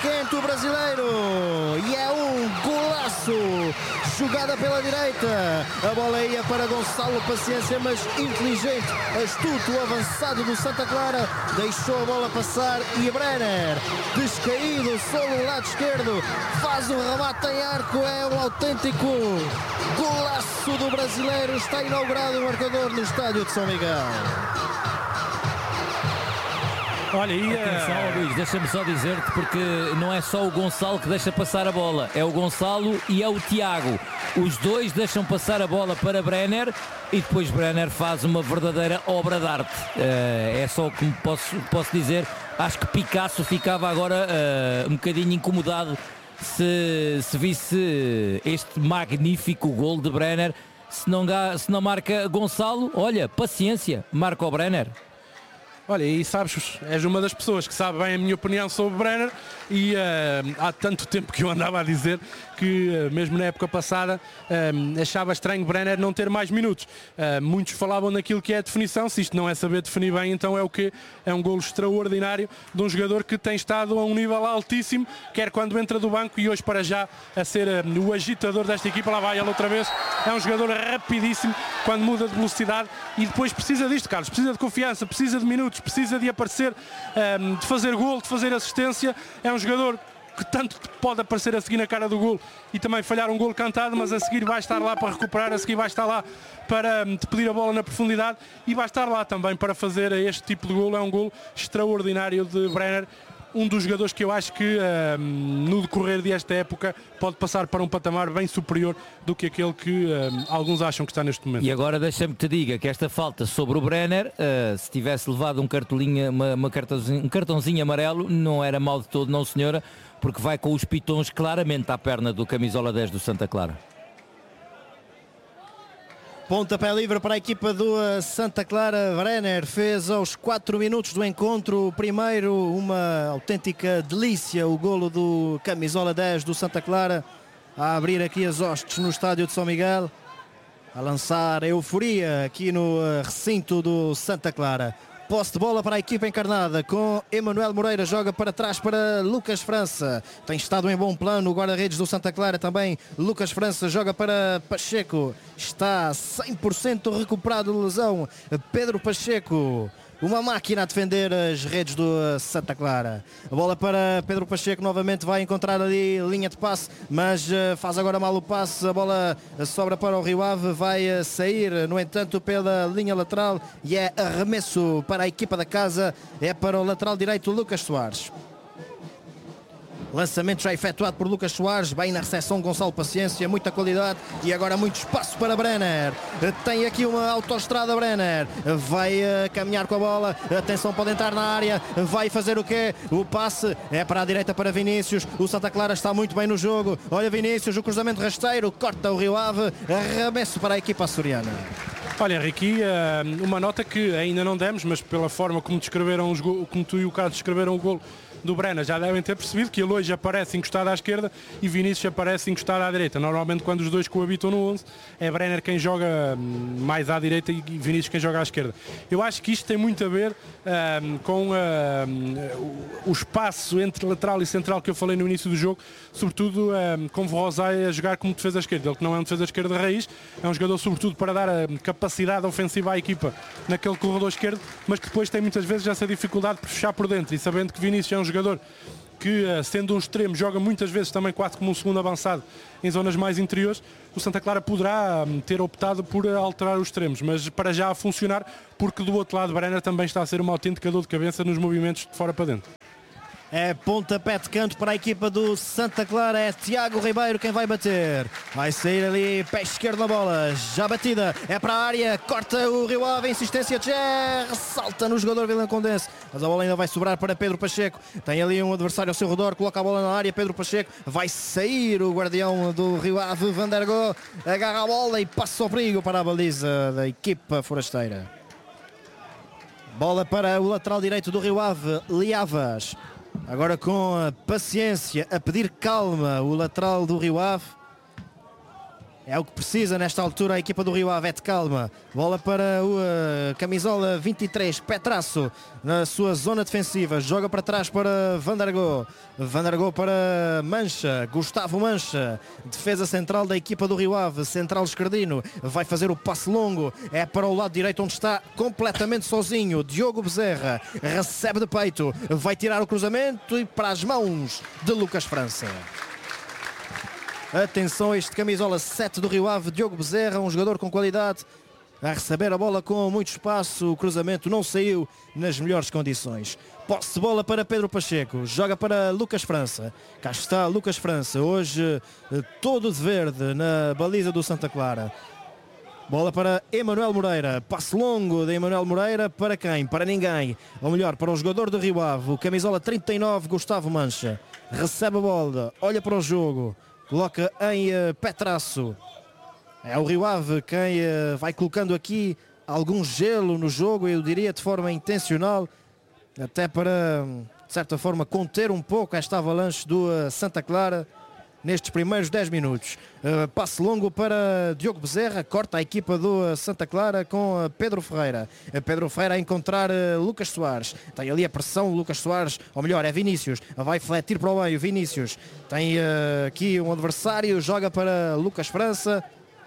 quente o brasileiro e é um golaço. Jogada pela direita, a bola ia para Gonçalo Paciência, mas inteligente, astuto, o avançado do Santa Clara deixou a bola passar e Brenner, descaído sobre o lado esquerdo, faz o remate em arco. É um autêntico golaço do brasileiro. Está inaugurado o marcador no estádio de São Miguel. Olha, e atenção, Luís, deixa-me só dizer-te, porque não é só o Gonçalo que deixa passar a bola, é o Gonçalo e é o Tiago. Os dois deixam passar a bola para Brenner e depois Brenner faz uma verdadeira obra de arte. É só o que me posso dizer. Acho que Picasso ficava agora um bocadinho incomodado se visse este magnífico gol de Brenner. Se não marca Gonçalo, olha, paciência, marca o Brenner. Olha, e sabes, és uma das pessoas que sabe bem a minha opinião sobre Brenner e há tanto tempo que eu andava a dizer que mesmo na época passada achava estranho Brenner não ter mais minutos. Muitos falavam naquilo que é a definição. Se isto não é saber definir bem, então é o quê? É um golo extraordinário de um jogador que tem estado a um nível altíssimo, quer quando entra do banco e hoje para já a ser o agitador desta equipa. Lá vai ele outra vez. É um jogador rapidíssimo quando muda de velocidade e depois precisa disto, Carlos, precisa de confiança, precisa de minutos, precisa de aparecer, de fazer gol, de fazer assistência. É um jogador que tanto pode aparecer a seguir na cara do gol e também falhar um gol cantado, mas a seguir vai estar lá para recuperar, a seguir vai estar lá para te pedir a bola na profundidade e vai estar lá também para fazer este tipo de gol. É um gol extraordinário de Brenner, um dos jogadores que eu acho que no decorrer desta época pode passar para um patamar bem superior do que aquele que alguns acham que está neste momento. E agora deixa-me que te diga que esta falta sobre o Brenner, se tivesse levado um cartãozinho amarelo, não era mal de todo, não senhora, porque vai com os pitons claramente à perna do camisola 10 do Santa Clara. Pontapé livre para a equipa do Santa Clara. Brenner fez aos 4 minutos do encontro primeiro uma autêntica delícia, o golo do camisola 10 do Santa Clara, a abrir aqui as hostes no estádio de São Miguel, a lançar euforia aqui no recinto do Santa Clara. Posse de bola para a equipa encarnada com Emanuel Moreira, joga para trás para Lucas França, tem estado em bom plano o guarda-redes do Santa Clara também. Lucas França joga para Pacheco, está 100% recuperado de lesão Pedro Pacheco, uma máquina a defender as redes do Santa Clara. A bola para Pedro Pacheco, novamente vai encontrar ali linha de passe, mas faz agora mal o passe. A bola sobra para o Rio Ave, vai sair, no entanto, pela linha lateral e é arremesso para a equipa da casa. É para o lateral direito Lucas Soares. Lançamento já efetuado por Lucas Soares, bem na recepção Gonçalo Paciência, muita qualidade e agora muito espaço para Brenner. Tem aqui uma autoestrada Brenner, vai caminhar com a bola, atenção, pode entrar na área, vai fazer o quê? O passe é para a direita para Vinícius, o Santa Clara está muito bem no jogo, olha Vinícius, o cruzamento rasteiro, corta o Rio Ave, arremesso para a equipa açoriana. Olha, Henrique, uma nota que ainda não demos, mas pela forma como descreveram como tu e o Carlos descreveram o golo do Brenner, já devem ter percebido que ele hoje aparece encostado à esquerda e Vinícius aparece encostado à direita. Normalmente quando os dois coabitam no 11 é Brenner quem joga mais à direita e Vinícius quem joga à esquerda. Eu acho que isto tem muito a ver com o espaço entre lateral e central que eu falei no início do jogo, sobretudo com Rosai a jogar como defesa esquerda. Ele que não é um defesa esquerda de raiz, é um jogador sobretudo para dar a capacidade ofensiva à equipa naquele corredor esquerdo, mas que depois tem muitas vezes essa dificuldade por fechar por dentro, e sabendo que Vinícius é um jogador que, sendo um extremo, joga muitas vezes também quase como um segundo avançado em zonas mais interiores, o Santa Clara poderá ter optado por alterar os extremos, mas para já a funcionar, porque do outro lado Brenner também está a ser uma autêntica dor de cabeça nos movimentos de fora para dentro. É pontapé de canto para a equipa do Santa Clara, é Tiago Ribeiro quem vai bater. Vai sair ali, pé esquerdo na bola, já batida, é para a área, corta o Rio Ave, insistência de Ger, salta no jogador vilancondense, mas a bola ainda vai sobrar para Pedro Pacheco. Tem ali um adversário ao seu redor, coloca a bola na área, Pedro Pacheco, vai sair o guardião do Rio Ave, Van der Go, agarra a bola e passa o perigo para a baliza da equipa forasteira. Bola para o lateral direito do Rio Ave, Liavas. Agora com a paciência, a pedir calma, o lateral do Rio Ave. É o que precisa nesta altura a equipa do Rio Ave, é de calma. Bola para o camisola 23, Petrasso, na sua zona defensiva. Joga para trás para Vandergo. Vandergo para Mancha, Gustavo Mancha. Defesa central da equipa do Rio Ave, central esquerdino. Vai fazer o passe longo. É para o lado direito onde está completamente sozinho Diogo Bezerra. Recebe de peito. Vai tirar o cruzamento e para as mãos de Lucas França. Atenção a este camisola 7 do Rio Ave, Diogo Bezerra, um jogador com qualidade, a receber a bola com muito espaço. O cruzamento não saiu nas melhores condições. Posse de bola para Pedro Pacheco, joga para Lucas França. Cá está Lucas França, hoje todo de verde na baliza do Santa Clara. Bola para Emanuel Moreira, passe longo de Emanuel Moreira para quem? Para ninguém, ou melhor, para o jogador do Rio Ave, o camisola 39, Gustavo Mancha. Recebe a bola, olha para o jogo, coloca em Petrasso. É o Rio Ave quem vai colocando aqui algum gelo no jogo, eu diria de forma intencional, até para, de certa forma, conter um pouco esta avalanche do Santa Clara nestes primeiros 10 minutos. Passe longo para Diogo Bezerra, corta a equipa do Santa Clara com Pedro Ferreira. Pedro Ferreira a encontrar Lucas Soares. Tem ali a pressão, Lucas Soares, ou melhor, é Vinícius. Vai fletir para o meio, Vinícius. Tem aqui um adversário, joga para Lucas França.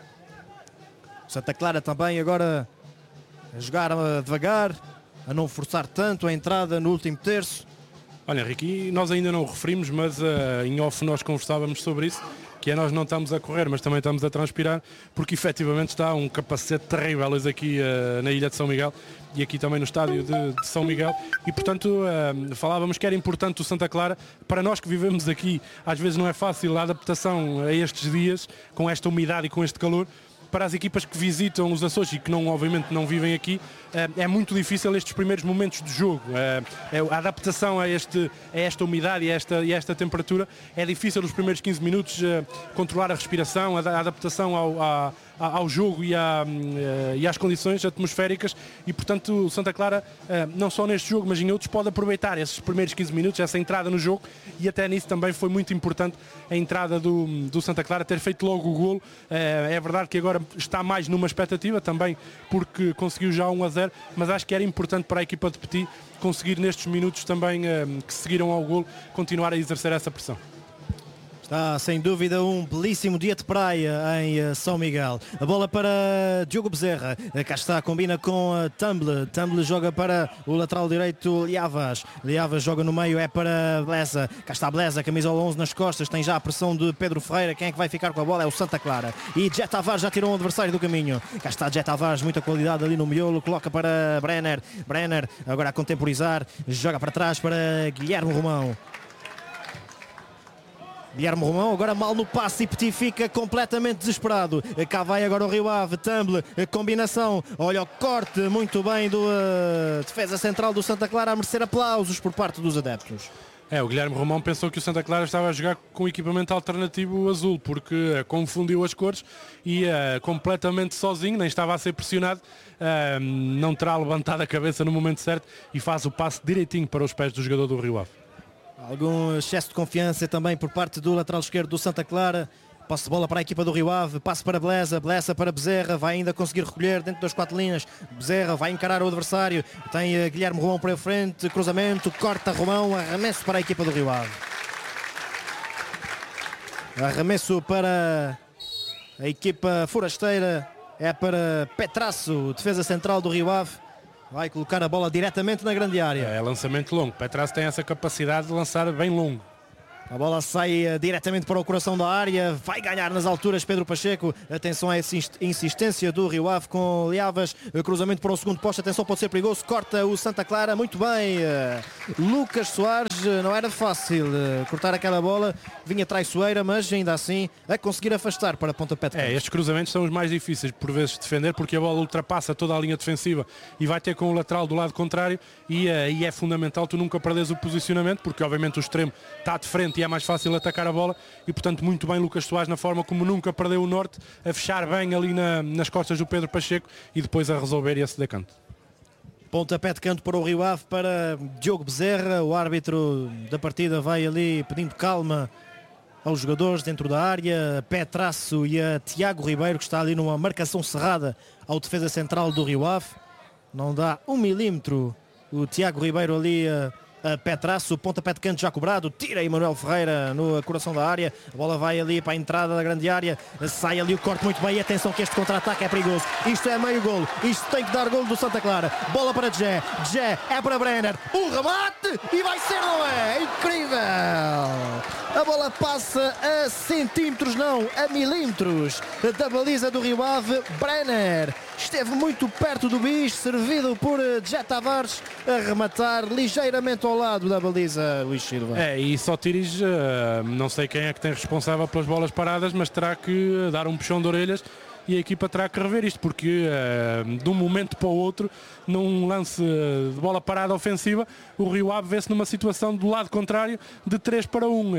Santa Clara também agora a jogar devagar, a não forçar tanto a entrada no último terço. Olha, Henrique, nós ainda não o referimos, mas em off nós conversávamos sobre isso, que é nós não estamos a correr, mas também estamos a transpirar, porque efetivamente está um capacete terrível aqui na Ilha de São Miguel e aqui também no estádio de São Miguel, e portanto falávamos que era importante o Santa Clara, para nós que vivemos aqui, às vezes não é fácil a adaptação a estes dias, com esta umidade e com este calor. Para as equipas que visitam os Açores e que não, obviamente não vivem aqui, é muito difícil estes primeiros momentos de jogo. A adaptação a esta umidade e a esta temperatura é difícil nos primeiros 15 minutos, controlar a respiração, a adaptação ao jogo e às condições atmosféricas, e portanto o Santa Clara, não só neste jogo mas em outros, pode aproveitar esses primeiros 15 minutos, essa entrada no jogo, e até nisso também foi muito importante a entrada do Santa Clara, ter feito logo o golo. É verdade que agora está mais numa expectativa também porque conseguiu já 1-0, mas acho que era importante para a equipa de Petit conseguir nestes minutos também que seguiram ao golo continuar a exercer essa pressão. Está sem dúvida um belíssimo dia de praia em São Miguel. A bola para Diogo Bezerra. Cá está, combina com Tumble. Tumble joga para o lateral direito Liavas. Liavas joga no meio, é para Blesa. Cá está Blesa, camisola 11 nas costas. Tem já a pressão de Pedro Ferreira. Quem é que vai ficar com a bola? É o Santa Clara. E Jet Tavares já tirou um adversário do caminho. Cá está Jet Tavares, muita qualidade ali no miolo. Coloca para Brenner. Brenner agora a contemporizar. Joga para trás para Guilherme Romão. Guilherme Romão agora mal no passe e Petit fica completamente desesperado. Cá vai agora o Rio Ave, Tumble, combinação, olha o corte muito bem do defesa central do Santa Clara, a merecer aplausos por parte dos adeptos. O Guilherme Romão pensou que o Santa Clara estava a jogar com equipamento alternativo azul, porque confundiu as cores e completamente sozinho, nem estava a ser pressionado, não terá levantado a cabeça no momento certo e faz o passe direitinho para os pés do jogador do Rio Ave. Algum excesso de confiança também por parte do lateral esquerdo do Santa Clara. Passe de bola para a equipa do Rio Ave, passe para Blesa, Blesa para Bezerra, vai ainda conseguir recolher dentro das 4 linhas. Bezerra vai encarar o adversário, tem Guilherme Romão para a frente, cruzamento, corta Romão, arremesso para a equipa do Rio Ave. Arremesso para a equipa forasteira, é para Petrasso, defesa central do Rio Ave. Vai colocar a bola diretamente na grande área. É lançamento longo. Petrasso tem essa capacidade de lançar bem longo. A bola sai diretamente para o coração da área. Vai ganhar nas alturas Pedro Pacheco. Atenção a essa insistência do Rio Ave com Liavas. Cruzamento para o segundo posto. Atenção, pode ser perigoso. Corta o Santa Clara. Muito bem. Lucas Soares. Não era fácil cortar aquela bola. Vinha traiçoeira, mas ainda assim a conseguir afastar para a pontapé de canto. Estes cruzamentos são os mais difíceis por vezes de defender, porque a bola ultrapassa toda a linha defensiva e vai ter com o lateral do lado contrário, e é fundamental tu nunca perdes o posicionamento, porque obviamente o extremo está de frente e é mais fácil atacar a bola, e portanto muito bem Lucas Soares na forma como nunca perdeu o norte, a fechar bem ali nas costas do Pedro Pacheco e depois a resolver esse decanto. Pontapé de canto para o Rio Ave, para Diogo Bezerra. O árbitro da partida vai ali pedindo calma aos jogadores dentro da área, a Petrasso e a Tiago Ribeiro, que está ali numa marcação cerrada ao defesa central do Rio Ave. Não dá 1 milímetro o Tiago Ribeiro ali a Petrasso, pontapé de canto já cobrado, tira Emanuel Ferreira no coração da área, a bola vai ali para a entrada da grande área, sai ali o corte muito bem, e atenção que este contra-ataque é perigoso, isto é meio golo, isto tem que dar golo do Santa Clara, bola para Djé, é para Brenner, o remate e vai ser, não é? Incrível! A bola passa a centímetros, não, a milímetros da baliza do Rio Ave. Brenner esteve muito perto do bicho, servido por Djé Tavares, a rematar ligeiramente ao lado da baliza, Luís Silva. E Sotiris, não sei quem é que tem responsável pelas bolas paradas, mas terá que dar um puxão de orelhas e a equipa terá que rever isto, porque de um momento para o outro, num lance de bola parada ofensiva, o Rio Ave vê-se numa situação do lado contrário de 3-1,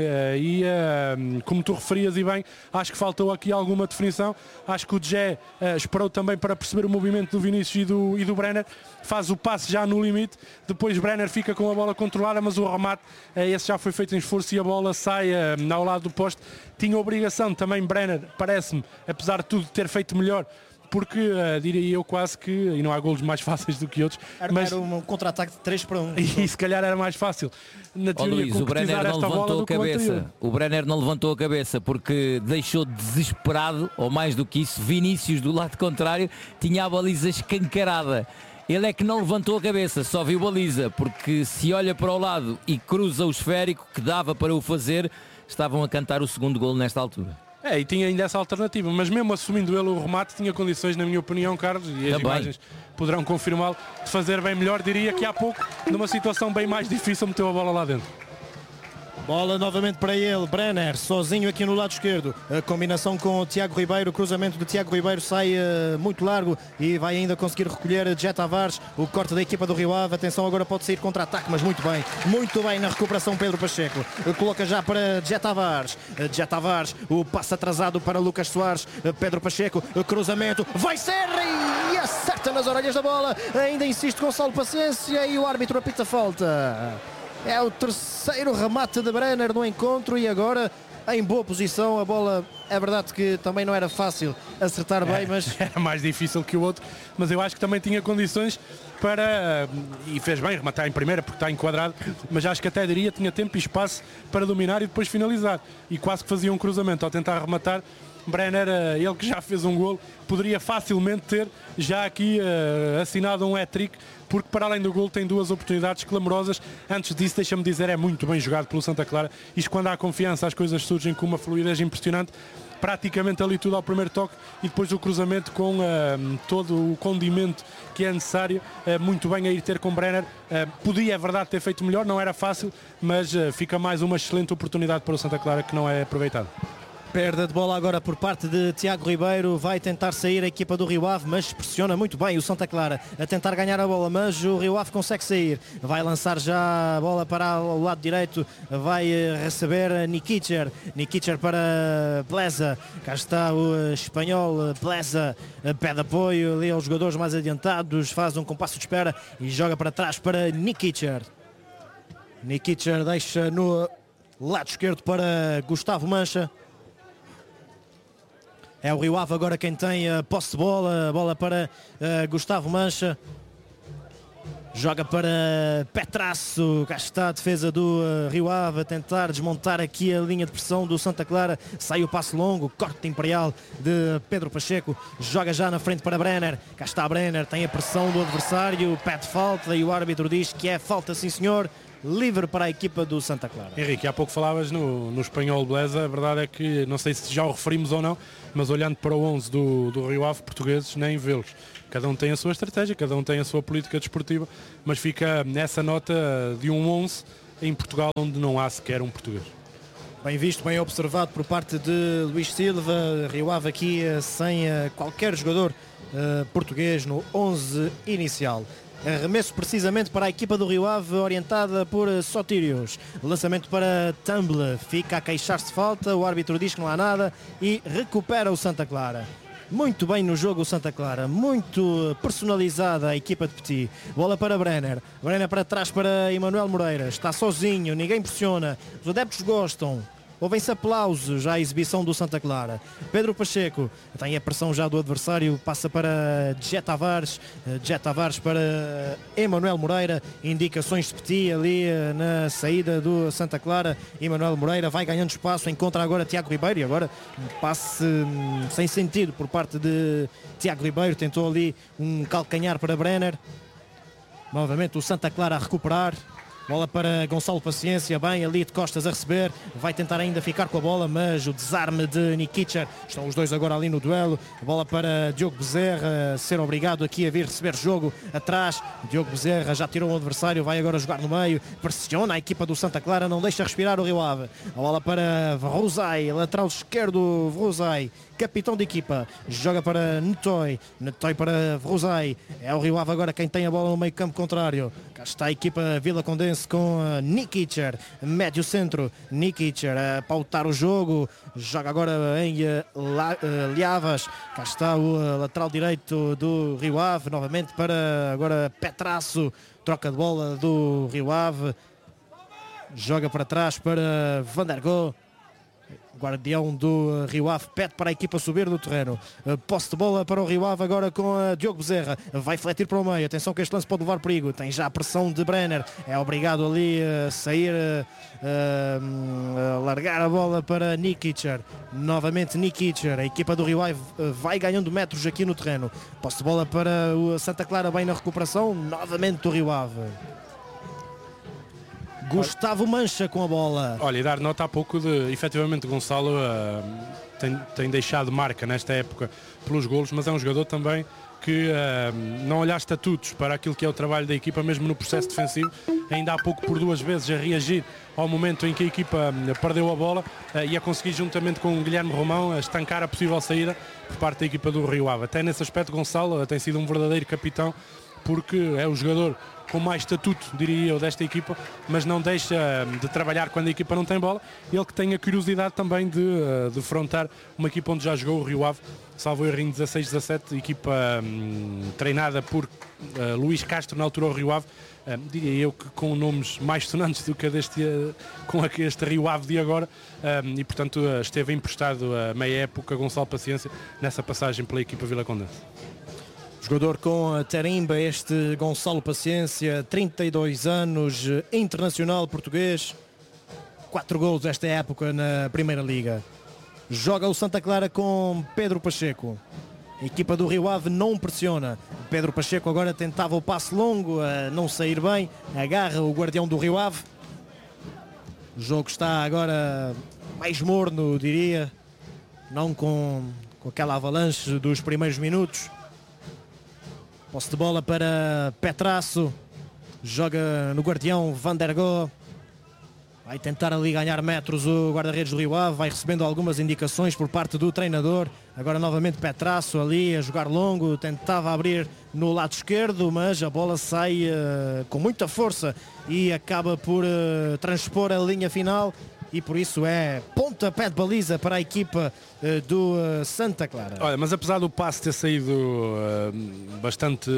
como tu referias e bem, acho que faltou aqui alguma definição. Acho que o Djé esperou também para perceber o movimento do Vinícius e do Brenner, faz o passe já no limite, depois Brenner fica com a bola controlada, mas o remate, esse já foi feito em esforço e a bola sai ao lado do poste. Tinha obrigação também Brenner, parece-me, apesar de tudo, ter feito melhor, porque diria eu quase que, e não há golos mais fáceis do que outros, mas era um contra-ataque de 3-1 e se calhar era mais fácil na teoria, Luís, o Brenner não levantou a cabeça, o Brenner não levantou a cabeça porque deixou desesperado, ou mais do que isso, Vinícius do lado contrário tinha a baliza escancarada. Ele é que não levantou a cabeça, só viu baliza, porque se olha para o lado e cruza o esférico que dava para o fazer, estavam a cantar o segundo golo nesta altura. E tinha ainda essa alternativa, mas mesmo assumindo ele o remate, tinha condições, na minha opinião, Carlos, e as imagens poderão confirmá-lo, de fazer bem melhor. Diria que há pouco, numa situação bem mais difícil, meteu a bola lá dentro. Bola novamente para ele, Brenner, sozinho aqui no lado esquerdo. A combinação com o Tiago Ribeiro, o cruzamento de Tiago Ribeiro sai muito largo e vai ainda conseguir recolher Djé Tavares, o corte da equipa do Rio Ave. Atenção, agora pode sair contra-ataque, mas muito bem na recuperação Pedro Pacheco. Coloca já para Djé Tavares. Djé Tavares, o passe atrasado para Lucas Soares. Pedro Pacheco, cruzamento, vai ser e acerta nas orelhas da bola. Ainda insiste Gonçalo Paciência e o árbitro apita falta. É o terceiro remate de Brenner no encontro e agora em boa posição. A bola, é verdade que também não era fácil acertar bem, mas era mais difícil que o outro, mas eu acho que também tinha condições para, e fez bem rematar em primeira porque está enquadrado, mas acho que até diria tinha tempo e espaço para dominar e depois finalizar, e quase que fazia um cruzamento ao tentar rematar. Brenner, ele que já fez um golo, poderia facilmente ter já aqui assinado um hat-trick, porque para além do golo tem duas oportunidades clamorosas. Antes disso, deixa-me dizer, é muito bem jogado pelo Santa Clara. Isto, quando há confiança, as coisas surgem com uma fluidez impressionante. Praticamente ali tudo ao primeiro toque e depois o cruzamento com todo o condimento que é necessário, muito bem a ir ter com Brenner. Podia, é verdade, ter feito melhor, não era fácil, mas fica mais uma excelente oportunidade para o Santa Clara que não é aproveitada. Perda de bola agora por parte de Tiago Ribeiro, vai tentar sair a equipa do Rio Ave, mas pressiona muito bem o Santa Clara a tentar ganhar a bola, mas o Rio Ave consegue sair, vai lançar já a bola para o lado direito, vai receber Nikicher para Bleza, cá está o espanhol Bleza, pede apoio ali aos jogadores mais adiantados, faz um compasso de espera e joga para trás para Nikicher deixa no lado esquerdo para Gustavo Mancha. É o Rio Ave agora quem tem a posse de bola, a bola para Gustavo Mancha. Joga para Petrasso, cá está a defesa do Rio Ave a tentar desmontar aqui a linha de pressão do Santa Clara. Sai o passo longo, corte imperial de Pedro Pacheco, joga já na frente para Brenner. Cá está Brenner, tem a pressão do adversário, pede falta e o árbitro diz que é falta, sim senhor. Livre para a equipa do Santa Clara. Henrique, há pouco falavas no espanhol Bleza, a verdade é que, não sei se já o referimos ou não, mas olhando para o 11 do Rio Ave, portugueses, nem vê-los. Cada um tem a sua estratégia, cada um tem a sua política desportiva, mas fica nessa nota de um 11 em Portugal onde não há sequer um português. Bem visto, bem observado por parte de Luís Silva. Rio Ave aqui sem qualquer jogador português no 11 inicial. Arremesso precisamente para a equipa do Rio Ave, orientada por Sotírios. Lançamento para Tumble, fica a queixar-se de falta, o árbitro diz que não há nada e recupera o Santa Clara. Muito bem no jogo o Santa Clara, muito personalizada a equipa de Petit. Bola para Brenner para trás para Emanuel Moreira, está sozinho, ninguém pressiona, os adeptos gostam. Ouvem-se aplausos à exibição do Santa Clara. Pedro Pacheco tem a pressão já do adversário, passa para Jet Tavares para Emanuel Moreira, indicações de Petit ali na saída do Santa Clara. Emanuel Moreira vai ganhando espaço, encontra agora Tiago Ribeiro, e agora um passe sem sentido por parte de Tiago Ribeiro, tentou ali um calcanhar para Brenner. Novamente o Santa Clara a recuperar. Bola para Gonçalo Paciência, bem ali de costas a receber, vai tentar ainda ficar com a bola, mas o desarme de Nikicher, estão os dois agora ali no duelo. Bola para Diogo Bezerra, ser obrigado aqui a vir receber jogo atrás. Diogo Bezerra já tirou o adversário, vai agora jogar no meio, pressiona a equipa do Santa Clara, não deixa respirar o Rio Ave. A bola para Vruzai, lateral esquerdo Vruzai, capitão de equipa, joga para Netoy para Vruzai, é o Rio Ave agora quem tem a bola no meio campo contrário. Cá está a equipa Vila Condense com Nikicher, médio centro, Nikicher a pautar o jogo, joga agora em Liavas, cá está o lateral direito do Rio Ave, novamente para agora Petrasso, troca de bola do Rio Ave, joga para trás para Van der Goh. Guardião do Rio Ave pede para a equipa subir do terreno. Posse de bola para o Rio Ave agora com Diogo Bezerra. Vai fletir para o meio. Atenção que este lance pode levar perigo. Tem já a pressão de Brenner. É obrigado ali a sair, a largar a bola para Nikicher. Novamente Nikicher. A equipa do Rio Ave vai ganhando metros aqui no terreno. Posse de bola para o Santa Clara bem na recuperação. Novamente do Rio Ave. Gustavo Mancha com a bola. Olha, e dar nota há pouco de, efetivamente, Gonçalo tem deixado marca nesta época pelos golos, mas é um jogador também que não olhar estatutos para aquilo que é o trabalho da equipa, mesmo no processo defensivo, ainda há pouco por 2 vezes a reagir ao momento em que a equipa perdeu a bola e a conseguir, juntamente com o Guilherme Romão, a estancar a possível saída por parte da equipa do Rio Ave. Até nesse aspecto, Gonçalo tem sido um verdadeiro capitão, porque é o jogador com mais estatuto, diria eu, desta equipa, mas não deixa de trabalhar quando a equipa não tem bola. Ele que tem a curiosidade também de defrontar uma equipa onde já jogou o Rio Ave, salvo erro em 16-17, equipa treinada por Luís Castro, na altura o Rio Ave, diria eu que com nomes mais sonantes do que com este Rio Ave de agora, e portanto esteve emprestado a meia época Gonçalo Paciência nessa passagem pela equipa Vila Condense. Jogador com a tarimba, este Gonçalo Paciência, 32 anos, internacional português, 4 golos esta época na Primeira Liga. Joga o Santa Clara com Pedro Pacheco. A equipa do Rio Ave não pressiona. Pedro Pacheco agora tentava o passe longo, a não sair bem, agarra o guardião do Rio Ave. O jogo está agora mais morno, diria, não com aquela avalanche dos primeiros minutos. Posse de bola para Petrasso, joga no guardião Van der Goh, vai tentar ali ganhar metros o guarda-redes do Rio Ave, vai recebendo algumas indicações por parte do treinador. Agora novamente Petrasso ali a jogar longo, tentava abrir no lado esquerdo, mas a bola sai com muita força e acaba por transpor a linha final. E por isso é pontapé de baliza para a equipa do Santa Clara. Olha, mas apesar do passe ter saído bastante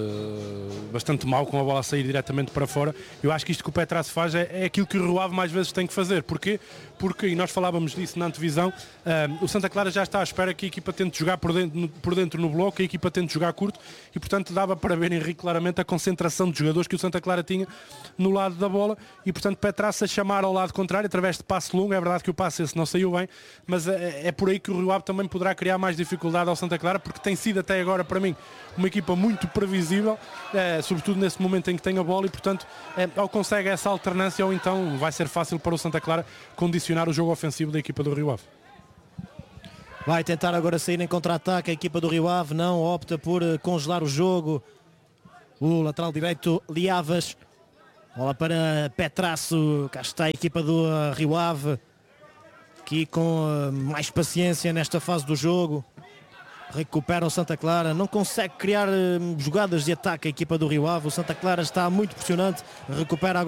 mal, com a bola a sair diretamente para fora, eu acho que isto que o Petrasso faz é aquilo que o Rio Ave mais vezes tem que fazer. Porquê? Porque, e nós falávamos disso na antevisão, o Santa Clara já está à espera que a equipa tente jogar por dentro no bloco, a equipa tente jogar curto, e portanto dava para ver, Henrique, claramente a concentração de jogadores que o Santa Clara tinha no lado da bola, e portanto Petrasso a chamar ao lado contrário através de passe longo. É verdade que o passe esse não saiu bem, mas é por aí que o Rio Ave também poderá criar mais dificuldade ao Santa Clara, porque tem sido até agora para mim uma equipa muito previsível, sobretudo nesse momento em que tem a bola, e portanto ou consegue essa alternância, ou então vai ser fácil para o Santa Clara condicionar o jogo ofensivo da equipa do Rio Ave. Vai tentar agora sair em contra-ataque a equipa do Rio Ave, não, opta por congelar o jogo. O lateral direito Liavas, bola para Petrasso, cá está a equipa do Rio Ave, aqui com mais paciência nesta fase do jogo. Recupera o Santa Clara, não consegue criar jogadas de ataque a equipa do Rio Ave. O Santa Clara está muito pressionante, recupera agora